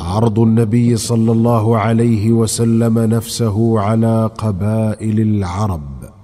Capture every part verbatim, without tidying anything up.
عرض النبي صلى الله عليه وسلم نفسه على قبائل العرب.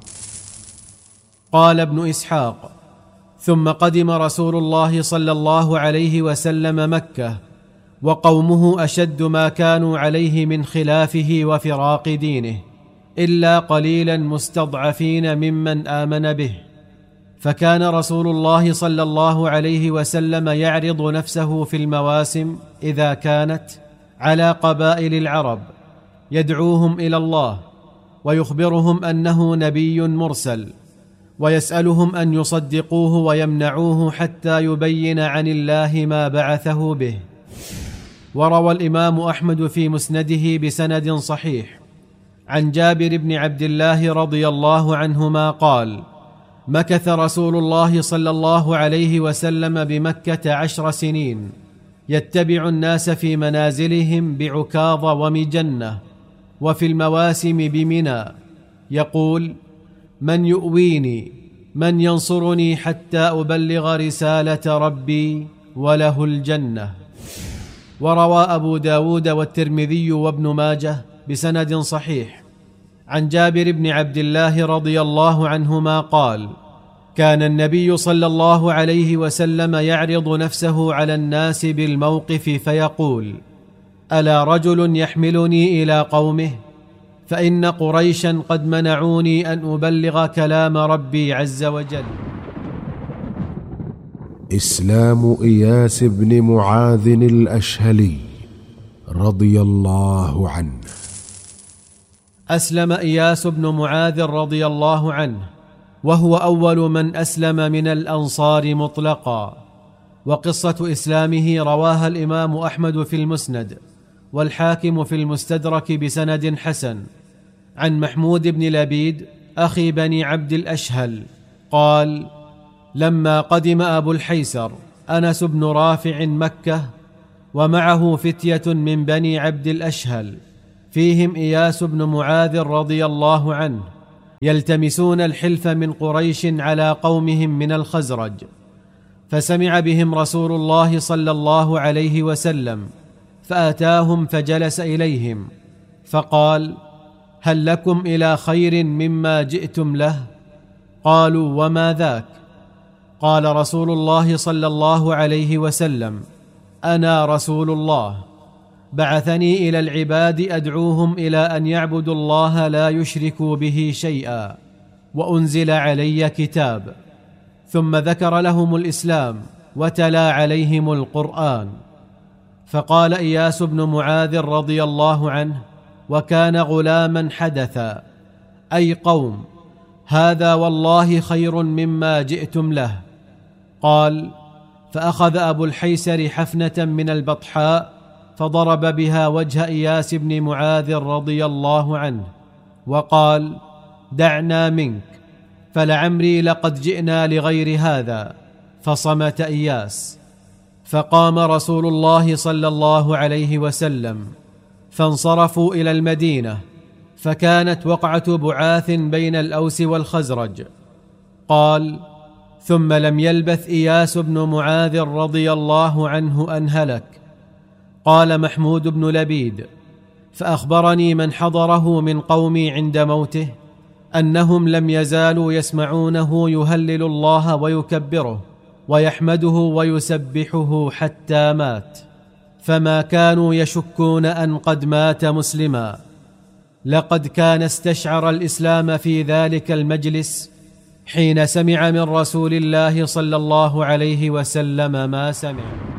قال ابن إسحاق: ثم قدم رسول الله صلى الله عليه وسلم مكة، وقومه أشد ما كانوا عليه من خلافه وفراق دينه، إلا قليلا مستضعفين ممن آمن به. فكان رسول الله صلى الله عليه وسلم يعرض نفسه في المواسم إذا كانت على قبائل العرب، يدعوهم إلى الله ويخبرهم أنه نبي مرسل، ويسألهم أن يصدقوه ويمنعوه حتى يبين عن الله ما بعثه به. وروى الإمام أحمد في مسنده بسند صحيح عن جابر بن عبد الله رضي الله عنهما قال: مكث رسول الله صلى الله عليه وسلم بمكة عشر سنين، يتبع الناس في منازلهم بعكاظ ومجنة، وفي المواسم بمنى، يقول: من يؤويني، من ينصرني حتى أبلغ رسالة ربي وله الجنة. وروى أبو داود والترمذي وابن ماجه بسند صحيح عن جابر بن عبد الله رضي الله عنهما قال: كان النبي صلى الله عليه وسلم يعرض نفسه على الناس بالموقف فيقول: ألا رجل يحملني إلى قومه؟ فإن قريشا قد منعوني أن أبلغ كلام ربي عز وجل. إسلام إياس بن معاذ الأشهلي رضي الله عنه. أسلم إياس بن معاذ رضي الله عنه، وهو أول من أسلم من الأنصار مطلقا. وقصة إسلامه رواها الإمام أحمد في المسند، والحاكم في المستدرك بسند حسن عن محمود بن لبيد أخي بني عبد الأشهل قال: لما قدم أبو الحيسر أنس بن رافع مكة، ومعه فتية من بني عبد الأشهل فيهم إياس بن معاذ رضي الله عنه، يلتمسون الحلف من قريش على قومهم من الخزرج، فسمع بهم رسول الله صلى الله عليه وسلم، فأتاهم فجلس إليهم فقال: هل لكم إلى خير مما جئتم له؟ قالوا: وما ذاك؟ قال رسول الله صلى الله عليه وسلم: أنا رسول الله، بعثني إلى العباد أدعوهم إلى أن يعبدوا الله لا يشركوا به شيئا، وأنزل علي كتاب. ثم ذكر لهم الإسلام وتلا عليهم القرآن. فقال إياس بن معاذ رضي الله عنه، وكان غلاما حدثا: أي قوم، هذا والله خير مما جئتم له. قال: فأخذ أبو الحيسر حفنة من البطحاء فضرب بها وجه إياس بن معاذ رضي الله عنه، وقال: دعنا منك، فلعمري لقد جئنا لغير هذا. فصمت إياس. فقام رسول الله صلى الله عليه وسلم، فانصرفوا إلى المدينة، فكانت وقعة بعاث بين الأوس والخزرج. قال: ثم لم يلبث إياس بن معاذ رضي الله عنه أن هلك. قال محمود بن لبيد: فأخبرني من حضره من قومي عند موته أنهم لم يزالوا يسمعونه يهلل الله ويكبره ويحمده ويسبحه حتى مات، فما كانوا يشكون أن قد مات مسلما. لقد كان استشعر الإسلام في ذلك المجلس حين سمع من رسول الله صلى الله عليه وسلم ما سمع.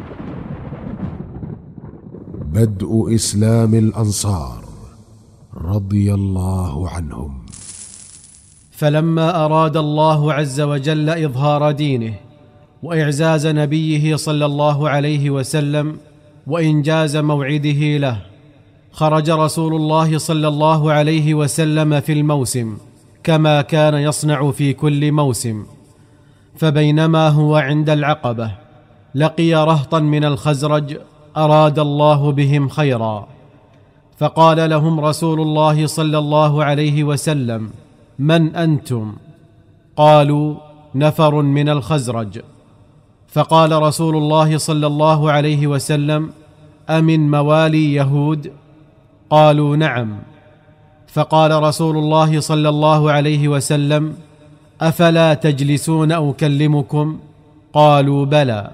بدء إسلام الأنصار رضي الله عنهم. فلما أراد الله عز وجل إظهار دينه وإعزاز نبيه صلى الله عليه وسلم وإنجاز موعده له، خرج رسول الله صلى الله عليه وسلم في الموسم كما كان يصنع في كل موسم. فبينما هو عند العقبة لقي رهطا من الخزرج أراد الله بهم خيرا، فقال لهم رسول الله صلى الله عليه وسلم: من أنتم؟ قالوا: نفر من الخزرج. فقال رسول الله صلى الله عليه وسلم: أمن موالي يهود؟ قالوا نعم. فقال رسول الله صلى الله عليه وسلم: أفلا تجلسون أكلمكم؟ قالوا بلى.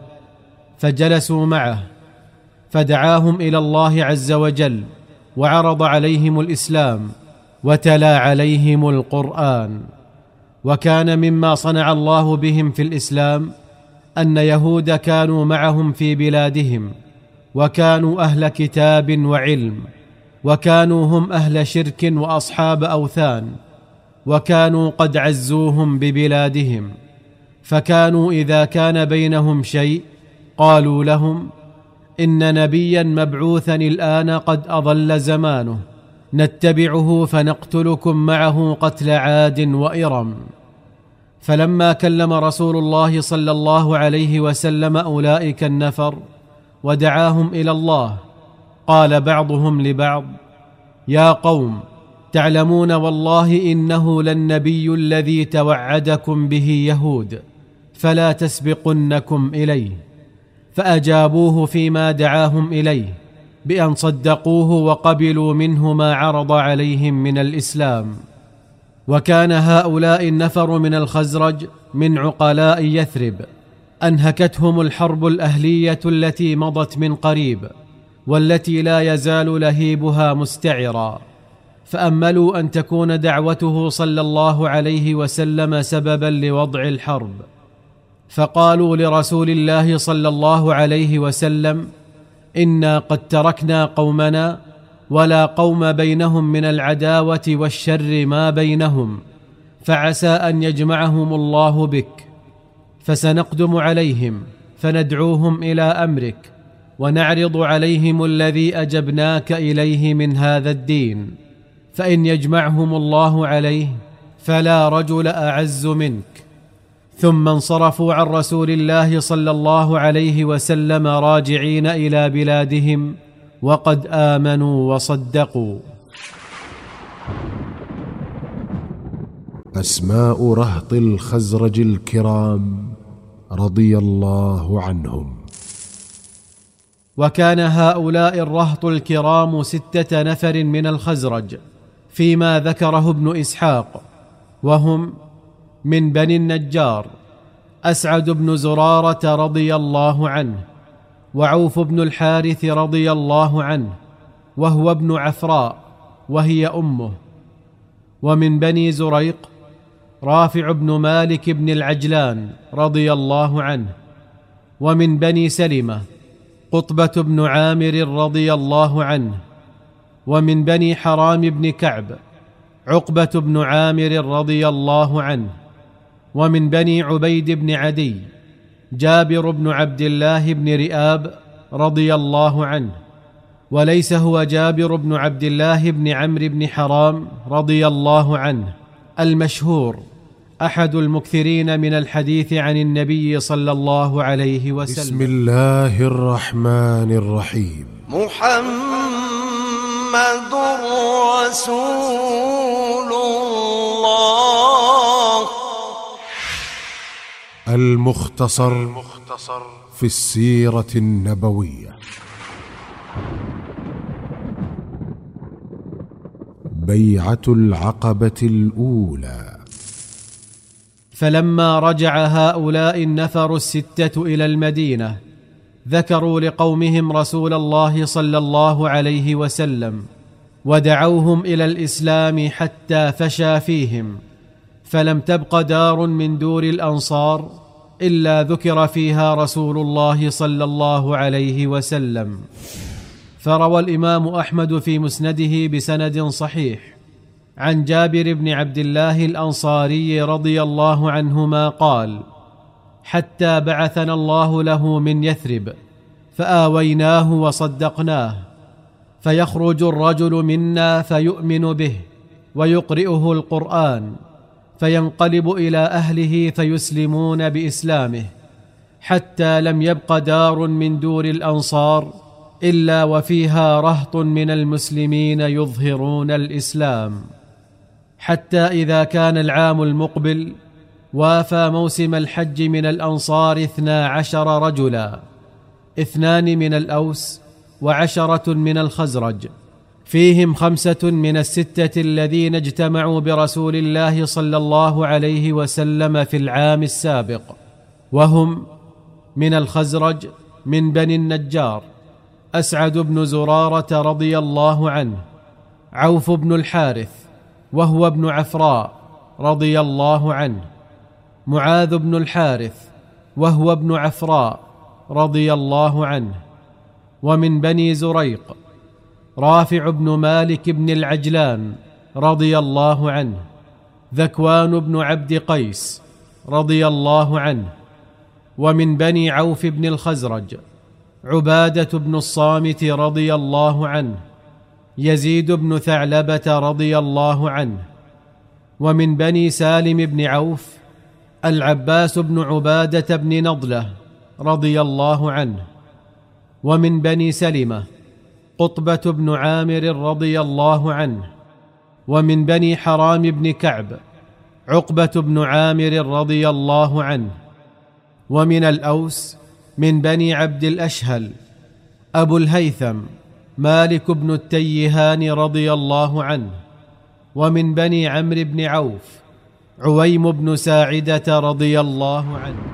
فجلسوا معه فدعاهم إلى الله عز وجل وعرض عليهم الإسلام وتلا عليهم القرآن. وكان مما صنع الله بهم في الإسلام أن يهود كانوا معهم في بلادهم، وكانوا أهل كتاب وعلم، وكانوا هم أهل شرك وأصحاب أوثان، وكانوا قد عزوهم ببلادهم. فكانوا إذا كان بينهم شيء قالوا لهم: إن نبيا مبعوثا الآن قد أضل زمانه، نتبعه فنقتلكم معه قتل عاد وإرم. فلما كلم رسول الله صلى الله عليه وسلم أولئك النفر ودعاهم إلى الله، قال بعضهم لبعض: يا قوم، تعلمون والله إنه للنبي الذي توعدكم به يهود، فلا تسبقنكم إليه. فأجابوه فيما دعاهم إليه بأن صدقوه وقبلوا منه ما عرض عليهم من الإسلام. وكان هؤلاء النفر من الخزرج من عقلاء يثرب، أنهكتهم الحرب الأهلية التي مضت من قريب، والتي لا يزال لهيبها مستعرا، فأملوا أن تكون دعوته صلى الله عليه وسلم سببا لوضع الحرب. فقالوا لرسول الله صلى الله عليه وسلم: إنا قد تركنا قومنا ولا قوم بينهم من العداوة والشر ما بينهم، فعسى أن يجمعهم الله بك، فسنقدم عليهم فندعوهم إلى أمرك، ونعرض عليهم الذي أجبناك إليه من هذا الدين، فإن يجمعهم الله عليه فلا رجل أعز منك. ثم انصرفوا عن رسول الله صلى الله عليه وسلم راجعين إلى بلادهم وقد آمنوا وصدقوا. أسماء رهط الخزرج الكرام رضي الله عنهم. وكان هؤلاء الرهط الكرام ستة نفر من الخزرج فيما ذكره ابن إسحاق، وهم: من بني النجار أسعد بن زرارة رضي الله عنه، وعوف بن الحارث رضي الله عنه وهو ابن عفراء وهي أمه. ومن بني زريق رافع بن مالك بن العجلان رضي الله عنه. ومن بني سلمة قطبة بن عامر رضي الله عنه. ومن بني حرام بن كعب عقبة بن عامر رضي الله عنه. ومن بني عبيد بن عدي جابر بن عبد الله بن رئاب رضي الله عنه، وليس هو جابر بن عبد الله بن عمرو بن حرام رضي الله عنه المشهور، أحد المكثرين من الحديث عن النبي صلى الله عليه وسلم. بسم الله الرحمن الرحيم. محمد رسول الله. المختصر في السيرة النبوية. بيعة العقبة الأولى. فلما رجع هؤلاء النفر الستة إلى المدينة ذكروا لقومهم رسول الله صلى الله عليه وسلم، ودعوهم إلى الإسلام حتى فشى فيهم، فلم تبق دار من دور الأنصار إلا ذكر فيها رسول الله صلى الله عليه وسلم. فروى الإمام أحمد في مسنده بسند صحيح عن جابر بن عبد الله الأنصاري رضي الله عنهما قال: حتى بعثنا الله له من يثرب فآويناه وصدقناه، فيخرج الرجل منا فيؤمن به ويقرئه القرآن، فينقلب إلى أهله فيسلمون بإسلامه، حتى لم يبق دار من دور الأنصار إلا وفيها رهط من المسلمين يظهرون الإسلام. حتى إذا كان العام المقبل وافى موسم الحج من الأنصار اثنا عشر رجلا، اثنان من الأوس وعشرة من الخزرج، فيهم خمسة من الستة الذين اجتمعوا برسول الله صلى الله عليه وسلم في العام السابق، وهم: من الخزرج من بني النجار أسعد بن زرارة رضي الله عنه، عوف بن الحارث وهو ابن عفراء رضي الله عنه، معاذ بن الحارث وهو ابن عفراء رضي الله عنه، ومن بني زريق رافع بن مالك بن العجلان رضي الله عنه، ذكوان بن عبد قيس رضي الله عنه، ومن بني عوف بن الخزرج عبادة بن الصامت رضي الله عنه، يزيد بن ثعلبة رضي الله عنه، ومن بني سالم بن عوف العباس بن عبادة بن نضلة رضي الله عنه، ومن بني سلمة قطبة بن عامر رضي الله عنه، ومن بني حرام بن كعب عقبة بن عامر رضي الله عنه، ومن الأوس من بني عبد الأشهل أبو الهيثم مالك بن التيهان رضي الله عنه، ومن بني عمرو بن عوف عويم بن ساعدة رضي الله عنه.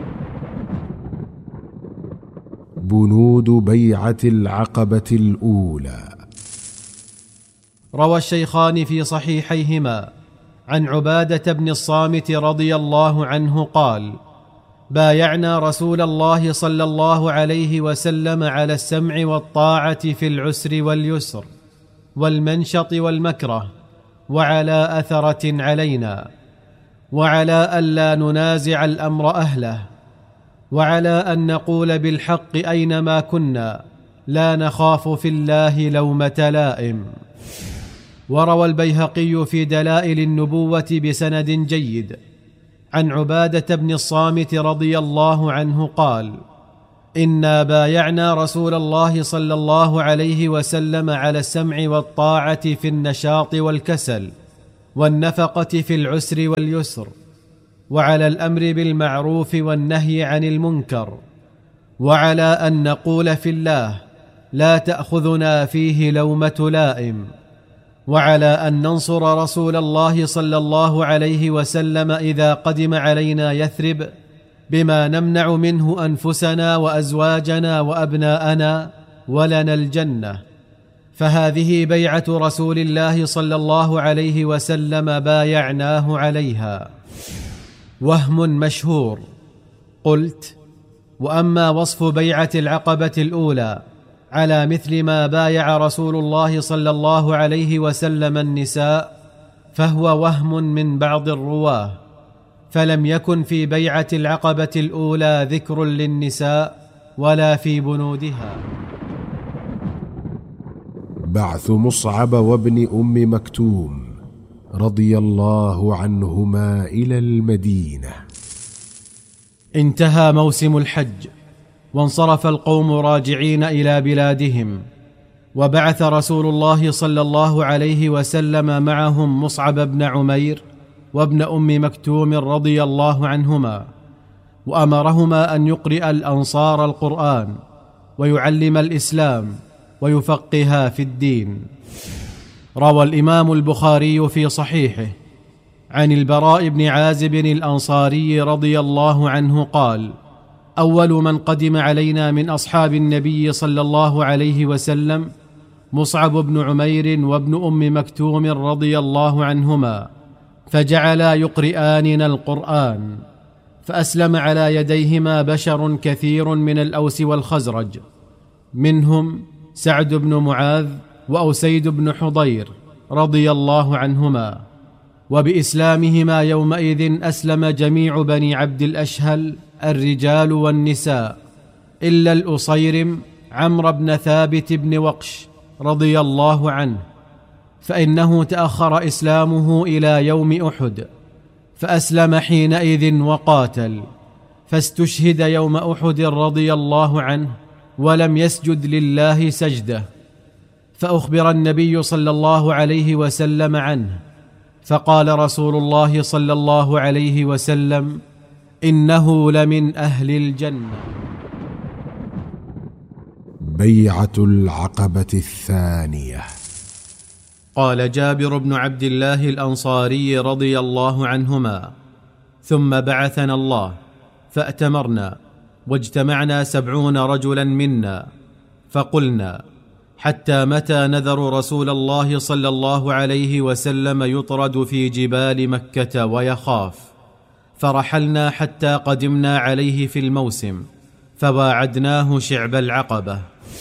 بنود بيعة العقبة الأولى. روى الشيخان في صحيحيهما عن عبادة بن الصامت رضي الله عنه قال: بايعنا رسول الله صلى الله عليه وسلم على السمع والطاعة في العسر واليسر والمنشط والمكره، وعلى أثرة علينا، وعلى ألا ننازع الأمر أهله، وعلى أن نقول بالحق أينما كنا، لا نخاف في الله لومة لائم. وروى البيهقي في دلائل النبوة بسند جيد عن عبادة بن الصامت رضي الله عنه قال: إنا بايعنا رسول الله صلى الله عليه وسلم على السمع والطاعة في النشاط والكسل، والنفقة في العسر واليسر، وعلى الأمر بالمعروف والنهي عن المنكر، وعلى أن نقول في الله لا تأخذنا فيه لومة لائم، وعلى أن ننصر رسول الله صلى الله عليه وسلم إذا قدم علينا يثرب بما نمنع منه أنفسنا وأزواجنا وأبناءنا، ولنا الجنة. فهذه بيعة رسول الله صلى الله عليه وسلم بايعناه عليها. وهم مشهور. قلت: وأما وصف بيعة العقبة الأولى على مثل ما بايع رسول الله صلى الله عليه وسلم النساء فهو وهم من بعض الرواه، فلم يكن في بيعة العقبة الأولى ذكر للنساء ولا في بنودها. بعث مصعب وابن أم مكتوم رضي الله عنهما إلى المدينة. انتهى موسم الحج، وانصرف القوم راجعين إلى بلادهم، وبعث رسول الله صلى الله عليه وسلم معهم مصعب بن عمير وابن أم مكتوم رضي الله عنهما، وأمرهما أن يقرئ الأنصار القرآن ويعلم الإسلام ويفقها في الدين. روى الإمام البخاري في صحيحه عن البراء بن عازب الأنصاري رضي الله عنه قال: أول من قدم علينا من أصحاب النبي صلى الله عليه وسلم مصعب بن عمير وابن أم مكتوم رضي الله عنهما، فجعلا يقرئاننا القرآن، فأسلم على يديهما بشر كثير من الأوس والخزرج، منهم سعد بن معاذ وأسيد بن حضير رضي الله عنهما. وبإسلامهما يومئذ أسلم جميع بني عبد الأشهل الرجال والنساء، إلا الأصيرم عمرو بن ثابت بن وقش رضي الله عنه، فإنه تأخر إسلامه إلى يوم أحد، فأسلم حينئذ وقاتل، فاستشهد يوم أحد رضي الله عنه، ولم يسجد لله سجده. فأخبر النبي صلى الله عليه وسلم عنه، فقال رسول الله صلى الله عليه وسلم: إنه لمن أهل الجنة. بيعة العقبة الثانية. قال جابر بن عبد الله الأنصاري رضي الله عنهما: ثم بعثنا الله فأتمرنا، واجتمعنا سبعون رجلا منا، فقلنا: حتى متى نذر رسول الله صلى الله عليه وسلم يطرد في جبال مكة ويخاف؟ فرحلنا حتى قدمنا عليه في الموسم، فواعدناه شعب العقبة.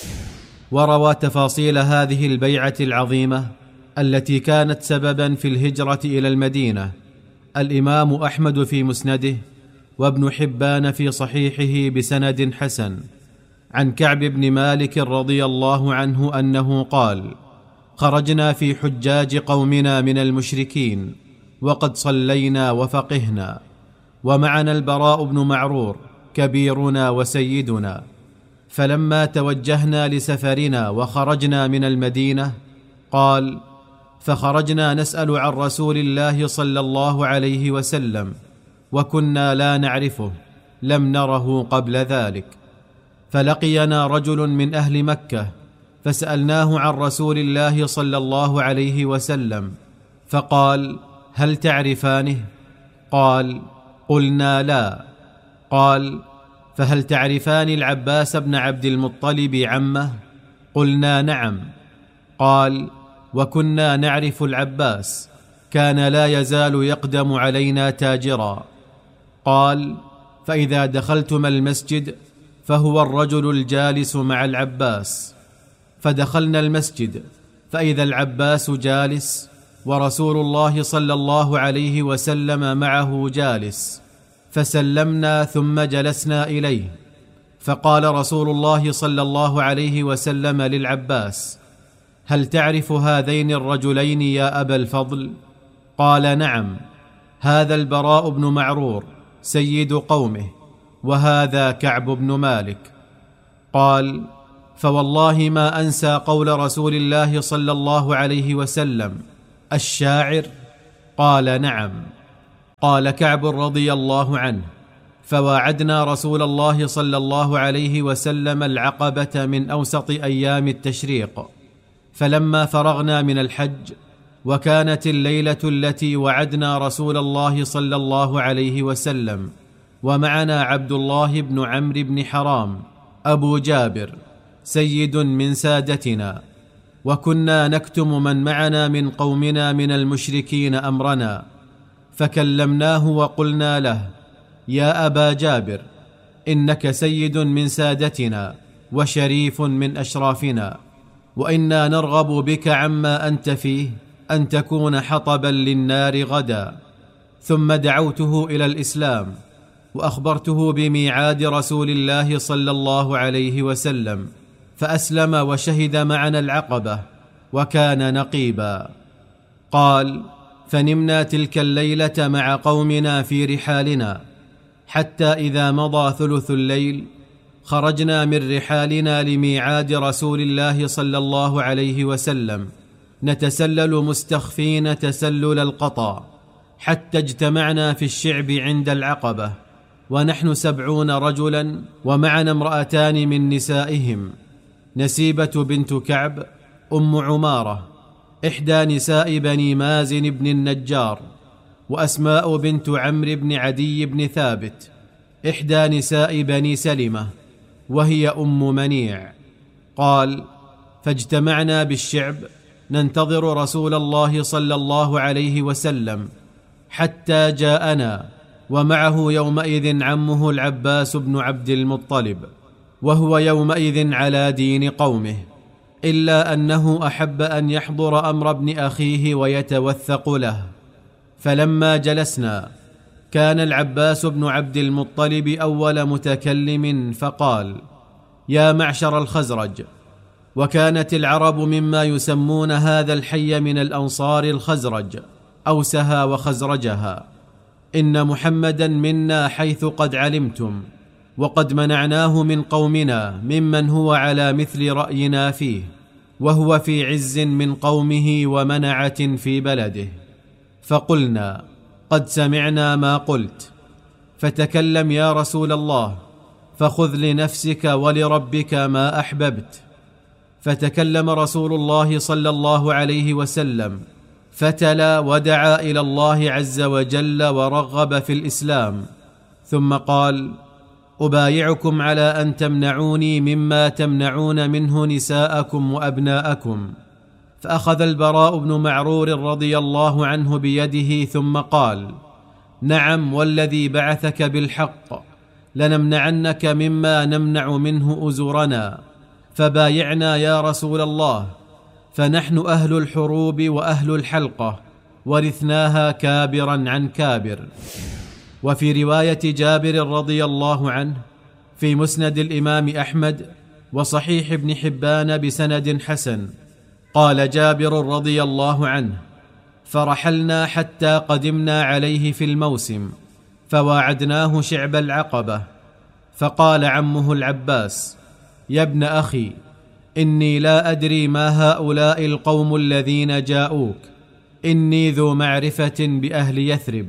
وروى تفاصيل هذه البيعة العظيمة التي كانت سببا في الهجرة إلى المدينة الإمام أحمد في مسنده، وابن حبان في صحيحه بسند حسن، عن كعب بن مالك رضي الله عنه أنه قال: خرجنا في حجاج قومنا من المشركين وقد صلينا وفقهنا، ومعنا البراء بن معرور كبيرنا وسيدنا، فلما توجهنا لسفرنا وخرجنا من المدينة قال: فخرجنا نسأل عن رسول الله صلى الله عليه وسلم، وكنا لا نعرفه، لم نره قبل ذلك. فلقينا رجل من أهل مكة فسألناه عن رسول الله صلى الله عليه وسلم، فقال: هل تعرفانه؟ قال: قلنا لا. قال: فهل تعرفان العباس بن عبد المطلب عمه؟ قلنا نعم. قال: وكنا نعرف العباس، كان لا يزال يقدم علينا تاجرا. قال: فإذا دخلتما المسجد فهو الرجل الجالس مع العباس. فدخلنا المسجد فإذا العباس جالس ورسول الله صلى الله عليه وسلم معه جالس، فسلمنا ثم جلسنا إليه، فقال رسول الله صلى الله عليه وسلم للعباس: هل تعرف هذين الرجلين يا أبا الفضل؟ قال: نعم، هذا البراء بن معرور سيد قومه، وهذا كعب بن مالك. قال: فوالله ما أنسى قول رسول الله صلى الله عليه وسلم: الشاعر؟ قال: نعم. قال كعب رضي الله عنه: فواعدنا رسول الله صلى الله عليه وسلم العقبة من أوسط أيام التشريق، فلما فرغنا من الحج وكانت الليلة التي وعدنا رسول الله صلى الله عليه وسلم، ومعنا عبد الله بن عمرو بن حرام أبو جابر سيد من سادتنا، وكنا نكتم من معنا من قومنا من المشركين أمرنا، فكلمناه وقلنا له: يا أبا جابر، إنك سيد من سادتنا وشريف من أشرافنا، وإنا نرغب بك عما أنت فيه أن تكون حطبا للنار غدا. ثم دعوته إلى الإسلام وأخبرته بميعاد رسول الله صلى الله عليه وسلم، فأسلم وشهد معنا العقبة وكان نقيبا. قال: فنمنا تلك الليلة مع قومنا في رحالنا، حتى إذا مضى ثلث الليل خرجنا من رحالنا لميعاد رسول الله صلى الله عليه وسلم، نتسلل مستخفين تسلل القطا، حتى اجتمعنا في الشعب عند العقبة، ونحن سبعون رجلا، ومعنا امرأتان من نسائهم: نسيبة بنت كعب أم عمارة إحدى نساء بني مازن بن النجار، وأسماء بنت عمرو بن عدي بن ثابت إحدى نساء بني سلمة، وهي أم منيع. قال: فاجتمعنا بالشعب ننتظر رسول الله صلى الله عليه وسلم حتى جاءنا، ومعه يومئذ عمه العباس بن عبد المطلب، وهو يومئذ على دين قومه، إلا أنه أحب أن يحضر أمر ابن أخيه ويتوثق له. فلما جلسنا كان العباس بن عبد المطلب أول متكلم، فقال: يا معشر الخزرج. وكانت العرب مما يسمون هذا الحي من الأنصار الخزرج، أوسها وخزرجها. إن محمدا منا حيث قد علمتم، وقد منعناه من قومنا ممن هو على مثل رأينا فيه، وهو في عز من قومه ومنعة في بلده. فقلنا: قد سمعنا ما قلت، فتكلم يا رسول الله، فخذ لنفسك ولربك ما أحببت، فتكلم رسول الله صلى الله عليه وسلم فتلا ودعا إلى الله عز وجل ورغب في الإسلام، ثم قال: أبايعكم على أن تمنعوني مما تمنعون منه نساءكم وأبناءكم. فأخذ البراء بن معرور رضي الله عنه بيده ثم قال: نعم والذي بعثك بالحق، لنمنعنك مما نمنع منه أزرنا، فبايعنا يا رسول الله، فنحن أهل الحروب وأهل الحلقة، ورثناها كابرا عن كابر. وفي رواية جابر رضي الله عنه في مسند الإمام أحمد وصحيح ابن حبان بسند حسن، قال جابر رضي الله عنه: فرحلنا حتى قدمنا عليه في الموسم، فواعدناه شعب العقبة، فقال عمه العباس: يا ابن أخي، إني لا أدري ما هؤلاء القوم الذين جاءوك، إني ذو معرفة بأهل يثرب.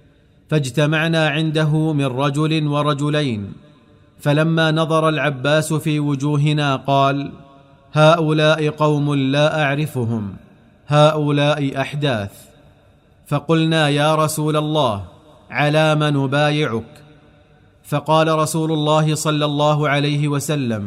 فاجتمعنا عنده من رجل ورجلين، فلما نظر العباس في وجوهنا قال: هؤلاء قوم لا أعرفهم، هؤلاء أحداث. فقلنا: يا رسول الله، على ما نبايعك؟ فقال رسول الله صلى الله عليه وسلم: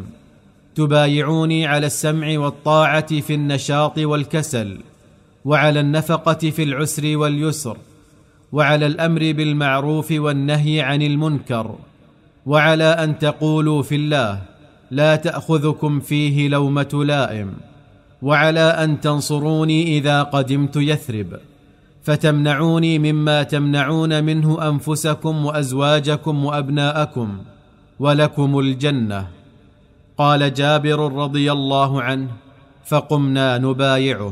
تبايعوني على السمع والطاعة في النشاط والكسل، وعلى النفقة في العسر واليسر، وعلى الأمر بالمعروف والنهي عن المنكر، وعلى أن تقولوا في الله لا تأخذكم فيه لومة لائم، وعلى أن تنصروني إذا قدمت يثرب، فتمنعوني مما تمنعون منه أنفسكم وأزواجكم وأبناءكم، ولكم الجنة. قال جابر رضي الله عنه: فقمنا نبايعه.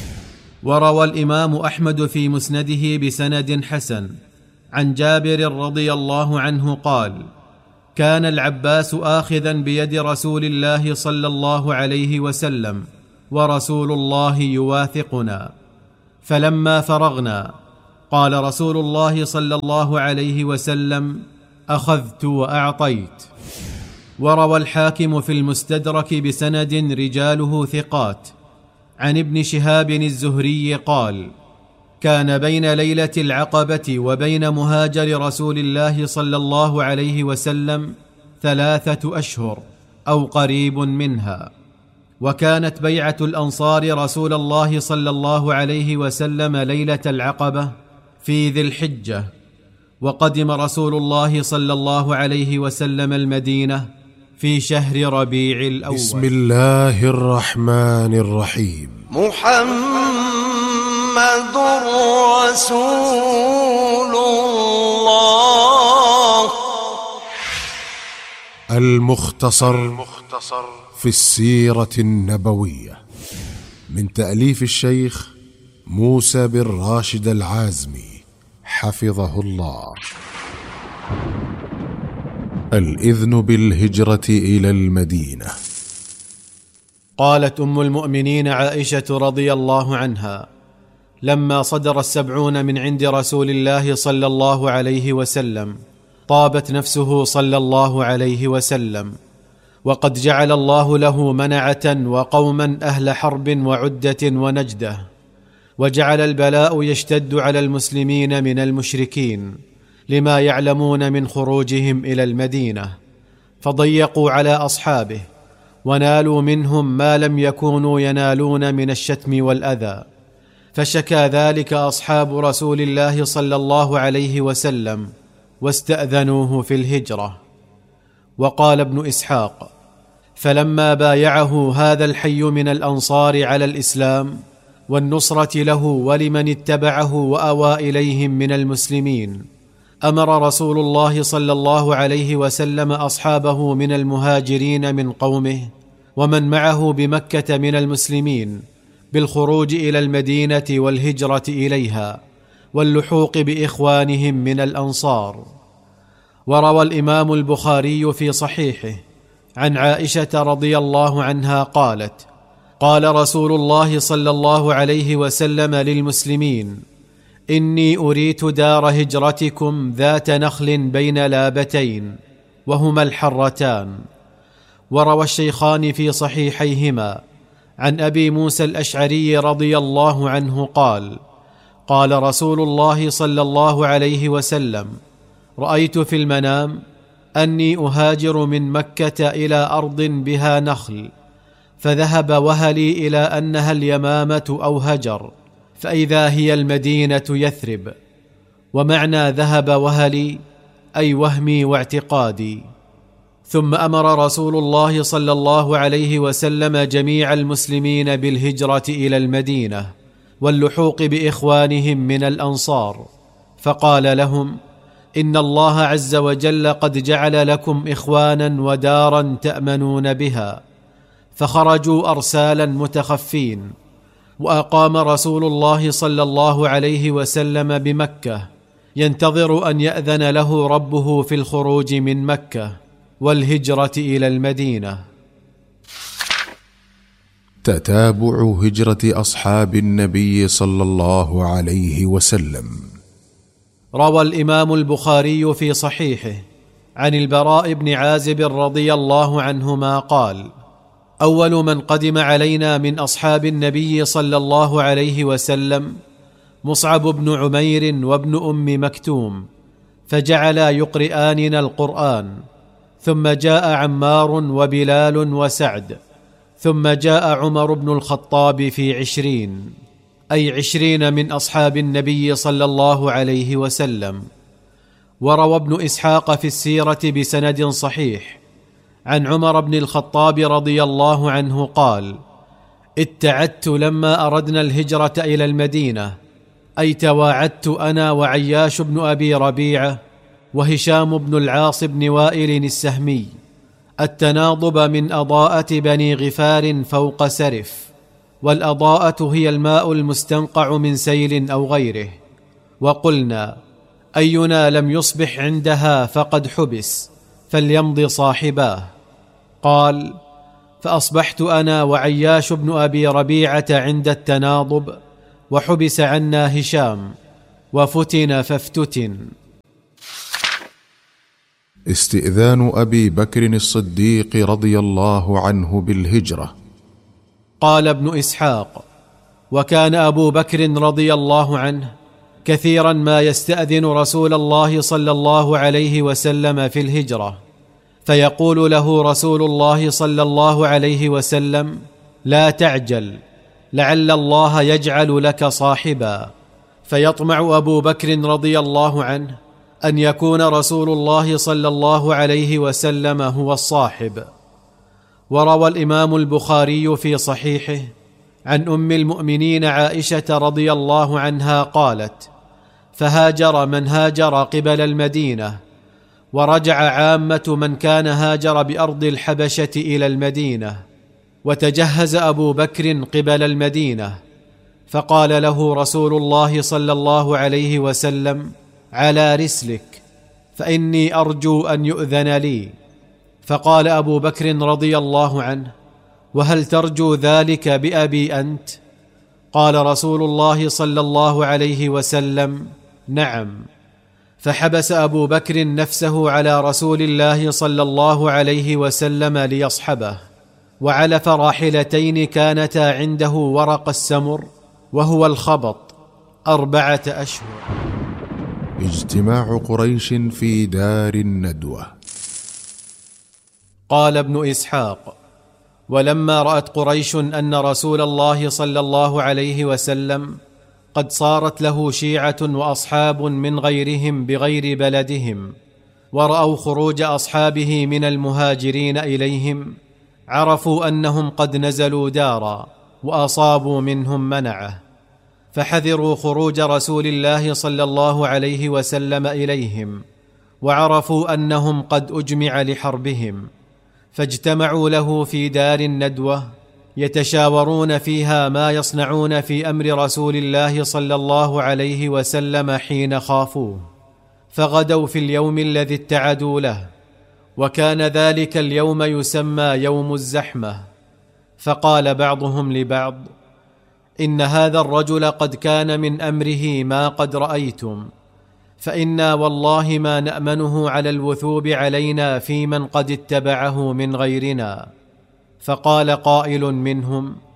وروى الإمام أحمد في مسنده بسند حسن عن جابر رضي الله عنه قال: كان العباس آخذا بيد رسول الله صلى الله عليه وسلم، ورسول الله يواثقنا، فلما فرغنا قال رسول الله صلى الله عليه وسلم: أخذت وأعطيت. وروى الحاكم في المستدرك بسند رجاله ثقات عن ابن شهاب الزهري قال: كان بين ليلة العقبة وبين مهاجر رسول الله صلى الله عليه وسلم ثلاثة أشهر أو قريب منها، وكانت بيعة الأنصار رسول الله صلى الله عليه وسلم ليلة العقبة في ذي الحجة، وقدم رسول الله صلى الله عليه وسلم المدينة في شهر ربيع الأول. بسم الله الرحمن الرحيم. محمد رسول الله. المختصر في السيرة النبوية، من تأليف الشيخ موسى بن راشد العازمي حفظه الله. الإذن بالهجرة إلى المدينة. قالت أم المؤمنين عائشة رضي الله عنها: لما صدر السبعون من عند رسول الله صلى الله عليه وسلم طابت نفسه صلى الله عليه وسلم، وقد جعل الله له منعة وقوما أهل حرب وعدة ونجدة، وجعل البلاء يشتد على المسلمين من المشركين لما يعلمون من خروجهم إلى المدينة، فضيقوا على أصحابه ونالوا منهم ما لم يكونوا ينالون من الشتم والأذى، فشكى ذلك أصحاب رسول الله صلى الله عليه وسلم واستأذنوه في الهجرة. وقال ابن إسحاق: فلما بايعه هذا الحي من الأنصار على الإسلام والنصرة له ولمن اتبعه وأوى إليهم من المسلمين، أمر رسول الله صلى الله عليه وسلم أصحابه من المهاجرين من قومه ومن معه بمكة من المسلمين بالخروج إلى المدينة والهجرة إليها واللحوق بإخوانهم من الأنصار. وروى الإمام البخاري في صحيحه عن عائشة رضي الله عنها قالت: قال رسول الله صلى الله عليه وسلم للمسلمين: إني أريت دار هجرتكم ذات نخل بين لابتين، وهما الحرتان. وروى الشيخان في صحيحيهما عن أبي موسى الأشعري رضي الله عنه قال: قال رسول الله صلى الله عليه وسلم: رأيت في المنام أني أهاجر من مكة إلى أرض بها نخل، فذهب وهلي إلى أنها اليمامة أو هجر، فإذا هي المدينة يثرب. ومعنى ذهب وهلي أي وهمي واعتقادي. ثم أمر رسول الله صلى الله عليه وسلم جميع المسلمين بالهجرة إلى المدينة واللحوق بإخوانهم من الأنصار، فقال لهم: إن الله عز وجل قد جعل لكم إخوانا ودارا تأمنون بها. فخرجوا أرسالا متخفين. وأقام رسول الله صلى الله عليه وسلم بمكة ينتظر أن يأذن له ربه في الخروج من مكة والهجرة إلى المدينة. تتابع هجرة أصحاب النبي صلى الله عليه وسلم. روى الإمام البخاري في صحيحه عن البراء بن عازب رضي الله عنهما قال: أول من قدم علينا من أصحاب النبي صلى الله عليه وسلم مصعب بن عمير وابن أم مكتوم، فجعلا يقرئاننا القرآن، ثم جاء عمار وبلال وسعد، ثم جاء عمر بن الخطاب في عشرين، أي عشرين من أصحاب النبي صلى الله عليه وسلم. وروى ابن إسحاق في السيرة بسند صحيح عن عمر بن الخطاب رضي الله عنه قال: اتعدت لما أردنا الهجرة إلى المدينة، أي تواعدت أنا وعياش بن أبي ربيعة وهشام بن العاص بن وائل السهمي التناضب من أضاءة بني غفار فوق سرف، والأضاءة هي الماء المستنقع من سيل أو غيره. وقلنا: أينا لم يصبح عندها فقد حبس، فليمض صاحباه. قال: فأصبحت أنا وعياش بن أبي ربيعة عند التناضب، وحبس عنا هشام، وفتن فافتتن. استئذان أبي بكر الصديق رضي الله عنه بالهجرة. قال ابن إسحاق: وكان أبو بكر رضي الله عنه كثيرا ما يستأذن رسول الله صلى الله عليه وسلم في الهجرة، فيقول له رسول الله صلى الله عليه وسلم: لا تعجل، لعل الله يجعل لك صاحبا. فيطمع أبو بكر رضي الله عنه أن يكون رسول الله صلى الله عليه وسلم هو الصاحب. وروى الإمام البخاري في صحيحه عن أم المؤمنين عائشة رضي الله عنها قالت: فهاجر من هاجر قبل المدينة، ورجع عامة من كان هاجر بأرض الحبشة إلى المدينة، وتجهز أبو بكر قبل المدينة، فقال له رسول الله صلى الله عليه وسلم: على رسلك، فإني أرجو أن يؤذن لي. فقال أبو بكر رضي الله عنه: وهل ترجو ذلك بأبي أنت؟ قال رسول الله صلى الله عليه وسلم: نعم. فحبس أبو بكر نفسه على رسول الله صلى الله عليه وسلم ليصحبه، وعلف راحلتين كانتا عنده ورق السمر وهو الخبط أربعة أشهر. اجتماع قريش في دار الندوة. قال ابن إسحاق: ولما رأت قريش أن رسول الله صلى الله عليه وسلم قد صارت له شيعة وأصحاب من غيرهم بغير بلدهم، ورأوا خروج أصحابه من المهاجرين إليهم، عرفوا أنهم قد نزلوا دارا وأصابوا منهم منعه، فحذروا خروج رسول الله صلى الله عليه وسلم إليهم، وعرفوا أنهم قد أجمع لحربهم، فاجتمعوا له في دار الندوة يتشاورون فيها ما يصنعون في أمر رسول الله صلى الله عليه وسلم حين خافوه. فغدوا في اليوم الذي اتعدوا له، وكان ذلك اليوم يسمى يوم الزحمة. فقال بعضهم لبعض: إن هذا الرجل قد كان من أمره ما قد رأيتم، فإنا والله ما نأمنه على الوثوب علينا في من قد اتبعه من غيرنا. فقال قائل منهم: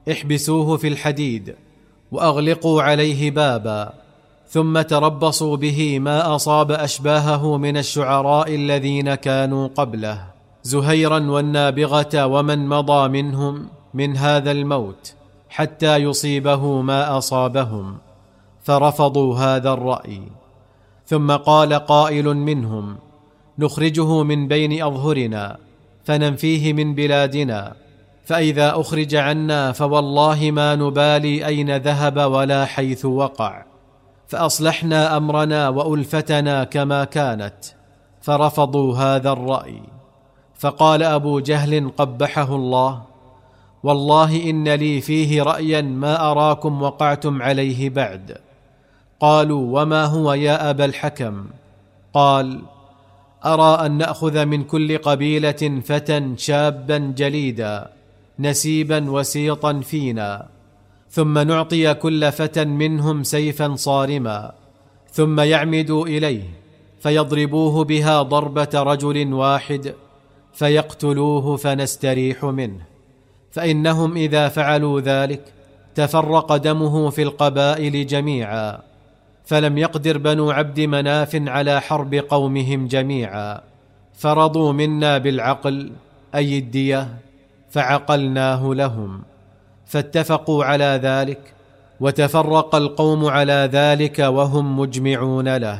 احبسوه في الحديد وأغلقوا عليه بابا، ثم تربصوا به ما أصاب أشباهه من الشعراء الذين كانوا قبله، زهيرا والنابغة ومن مضى منهم من هذا الموت، حتى يصيبه ما أصابهم، فرفضوا هذا الرأي. ثم قال قائل منهم: نخرجه من بين أظهرنا فننفيه من بلادنا، فإذا أخرج عنا فوالله ما نبالي أين ذهب ولا حيث وقع، فأصلحنا أمرنا وألفتنا كما كانت، فرفضوا هذا الرأي. فقال أبو جهل قبحه الله: والله إن لي فيه رأيا ما أراكم وقعتم عليه بعد. قالوا: وما هو يا أبا الحكم؟ قال: أرى أن نأخذ من كل قبيلة فتى شابا جليدا نسيبا وسيطا فينا، ثم نعطي كل فتى منهم سيفا صارما، ثم يعمدوا إليه فيضربوه بها ضربة رجل واحد فيقتلوه فنستريح منه، فإنهم إذا فعلوا ذلك تفرق دمه في القبائل جميعا، فلم يقدر بنو عبد مناف على حرب قومهم جميعا، فرضوا منا بالعقل أي الدية، فعقلناه لهم، فاتفقوا على ذلك، وتفرق القوم على ذلك وهم مجمعون له.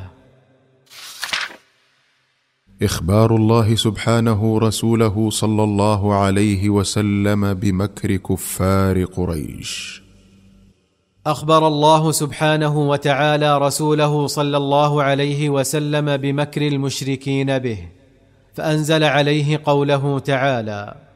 إخبار الله سبحانه رسوله صلى الله عليه وسلم بمكر كفار قريش. أخبر الله سبحانه وتعالى رسوله صلى الله عليه وسلم بمكر المشركين به، فأنزل عليه قوله تعالى: